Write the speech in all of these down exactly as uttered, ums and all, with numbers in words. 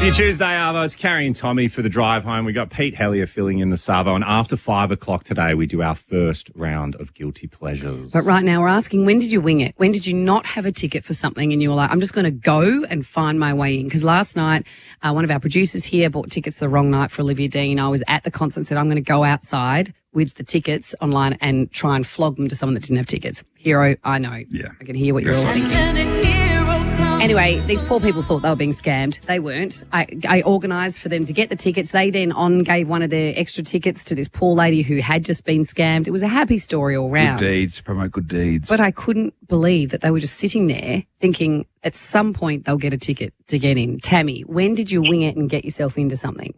Your Tuesday, Arvo. It's Carrie and Tommy for the drive home. We got Pete Hellier filling in the Savo, and after five o'clock today, we do our first round of Guilty Pleasures. But right now, we're asking, when did you wing it? When did you not have a ticket for something and you were like, I'm just going to go and find my way in? Because last night, uh, one of our producers here bought tickets the wrong night for Olivia Dean. I was at the concert and said, I'm going to go outside with the tickets online and try and flog them to someone that didn't have tickets. Hero, I know. Yeah. I can hear what you're all thinking. Anyway, these poor people thought they were being scammed. They weren't. I, I organised for them to get the tickets. They then on gave one of their extra tickets to this poor lady who had just been scammed. It was a happy story all round. Good deeds, promote good deeds. But I couldn't believe that they were just sitting there thinking at some point they'll get a ticket to get in. Tammy, when did you wing it and get yourself into something?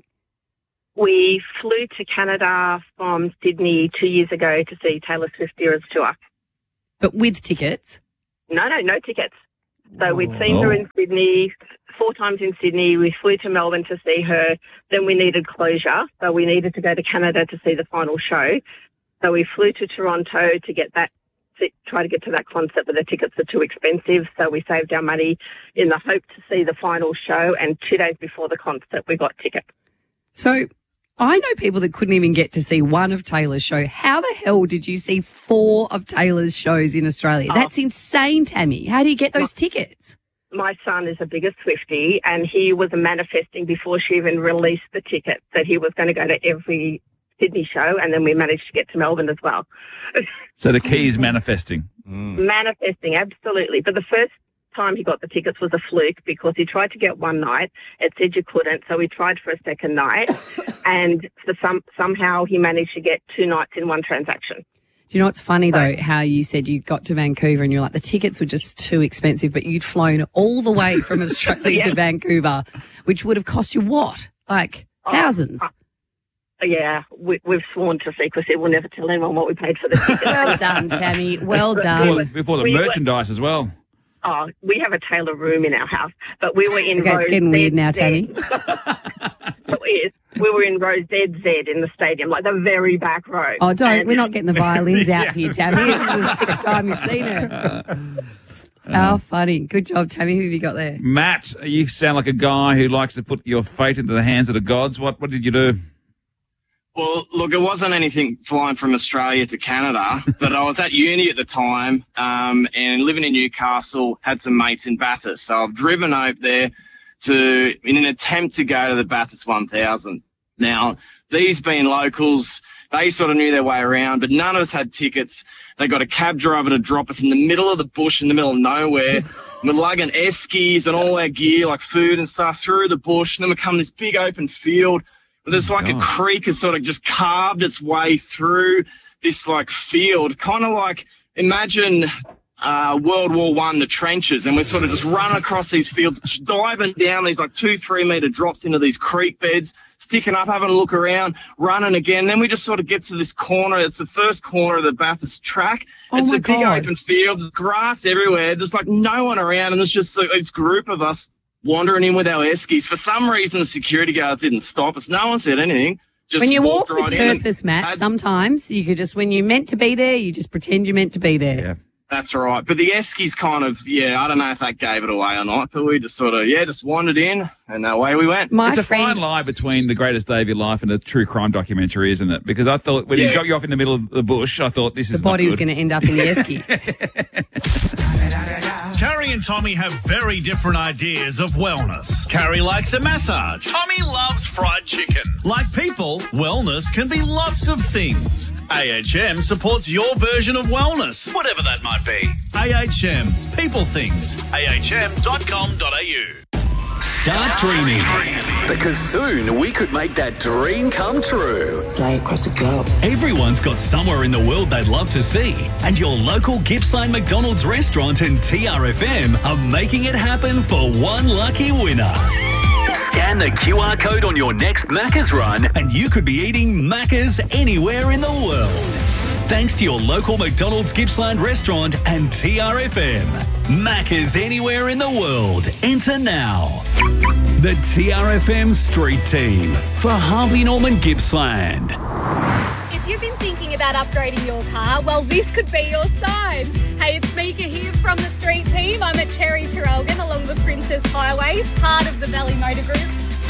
We flew to Canada from Sydney two years ago to see Taylor Swift Eras Tour. But with tickets? No, no, no tickets. So we'd seen her in Sydney, four times in Sydney. We flew to Melbourne to see her. Then we needed closure, so we needed to go to Canada to see the final show. So we flew to Toronto to get that, to try to get to that concert, but the tickets are too expensive. So we saved our money in the hope to see the final show. And two days before the concert, we got tickets. So I know people that couldn't even get to see one of Taylor's show. How the hell did you see four of Taylor's shows in Australia? Oh. That's insane, Tammy. How do you get those tickets? My son is a bigger Swiftie, and he was manifesting before she even released the ticket that he was going to go to every Sydney show, and then we managed to get to Melbourne as well. So the key is manifesting. Mm. Manifesting, absolutely. But the first time he got the tickets was a fluke because he tried to get one night. It said you couldn't, so we tried for a second night, and for some somehow he managed to get two nights in one transaction. Do you know what's funny, though, how you said you got to Vancouver and you're like, the tickets were just too expensive, but you'd flown all the way from Australia Yeah. to Vancouver, which would have cost you what? Like thousands? Oh, uh, yeah, we, we've sworn to secrecy. We'll never tell anyone what we paid for the tickets. Well done, Tammy. Well Before, done. before the We were- merchandise as well. Oh, we have a Taylor room in our house, but we were in Okay, Rose it's getting weird Z Z. now, Tammy. It is. We were in row Z Z in the stadium, like the very back row. Oh, don't. And- We're not getting the violins out for you, Tammy. This is the sixth time you've seen her. How funny. Good job, Tammy. Who have you got there? Matt, you sound like a guy who likes to put your fate into the hands of the gods. What what did you do? Well, look, it wasn't anything flying from Australia to Canada, but I was at uni at the time um, and living in Newcastle, had some mates in Bathurst. So I've driven over there to in an attempt to go to the Bathurst one thousand. Now, these being locals, they sort of knew their way around, but none of us had tickets. They got a cab driver to drop us in the middle of the bush, in the middle of nowhere. We're lugging eskies and all our gear, like food and stuff, through the bush. And then we come to this big open field. There's like God. a creek has sort of just carved its way through this like field, kind of like imagine uh, World War One, the trenches, and we're sort of just running across these fields, just diving down these like two, three meter drops into these creek beds, sticking up, having a look around, running again. Then we just sort of get to this corner. It's the first corner of the Bathurst track. Oh it's my a big God. open field. There's grass everywhere. There's like no one around, and there's just like, this group of us wandering in with our eskies. For some reason, the security guards didn't stop us. No one said anything. Just When you walked walk with right in and purpose, Matt, had- sometimes you could just, when you're meant to be there, you just pretend you're meant to be there. Yeah. That's right. But the eskies kind of, yeah, I don't know if that gave it away or not, but we just sort of, yeah, just wandered in and away we went. My It's a friend, fine line between the greatest day of your life and a true crime documentary, isn't it? Because I thought when he Yeah. dropped you off in the middle of the bush, I thought this the is body not was good. going to end up in the esky. Carrie and Tommy have very different ideas of wellness. Carrie likes a massage. Tommy loves fried chicken. Like people, wellness can be lots of things. A H M supports your version of wellness, whatever that might be. A H M, people things. A H M dot com dot a u. Start dreaming, because soon we could make that dream come true. Fly across the globe. Everyone's got somewhere in the world they'd love to see, and your local Gippsland McDonald's restaurant and T R F M are making it happen for one lucky winner. Scan the Q R code on your next Macca's run, and you could be eating Macca's anywhere in the world. Thanks to your local McDonald's Gippsland restaurant and T R F M. Macca's anywhere in the world. Enter now. The T R F M Street Team for Harvey Norman Gippsland. If you've been thinking about upgrading your car, well, this could be your sign. Hey, it's Mika here from the Street Team. I'm at Cherry Traralgon along the Princess Highway, part of the Valley Motor Group.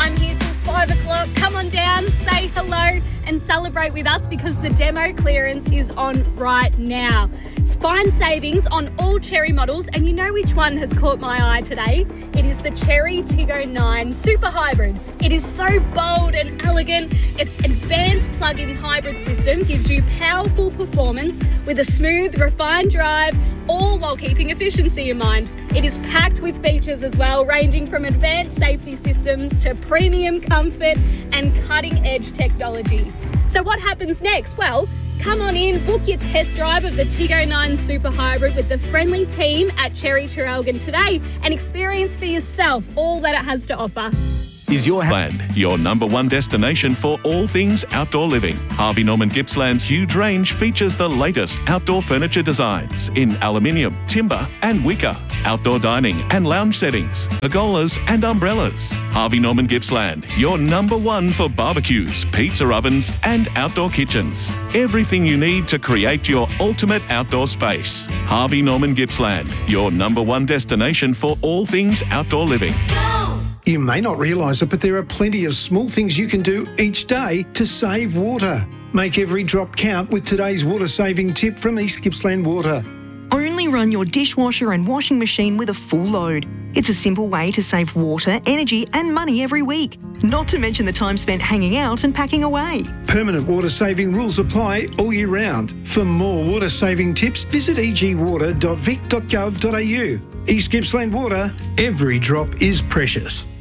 five o'clock. Come on down, say hello and celebrate with us because the demo clearance is on right now. It's fine savings on all Chery models, and you know which one has caught my eye today? It is the Chery Tiggo nine Super Hybrid. It is so bold and elegant. Its advanced plug-in hybrid system gives you powerful performance with a smooth, refined drive, all while keeping efficiency in mind. It is packed with features as well, ranging from advanced safety systems to premium comfort and cutting-edge technology. So what happens next? Well, come on in, book your test drive of the Tiggo nine Super Hybrid with the friendly team at Chery Traralgon today and experience for yourself all that it has to offer. Is your land your number one destination for all things outdoor living? Harvey Norman Gippsland's huge range features the latest outdoor furniture designs in aluminium, timber and wicker, outdoor dining and lounge settings, pergolas and umbrellas. Harvey Norman Gippsland, your number one for barbecues, pizza ovens and outdoor kitchens. Everything you need to create your ultimate outdoor space. Harvey Norman Gippsland, your number one destination for all things outdoor living. You may not realise it, but there are plenty of small things you can do each day to save water. Make every drop count with today's water-saving tip from East Gippsland Water. Only run your dishwasher and washing machine with a full load. It's a simple way to save water, energy and money every week. Not to mention the time spent hanging out and packing away. Permanent water-saving rules apply all year round. For more water-saving tips, visit e g water dot vic dot gov dot a u. East Gippsland Water, every drop is precious.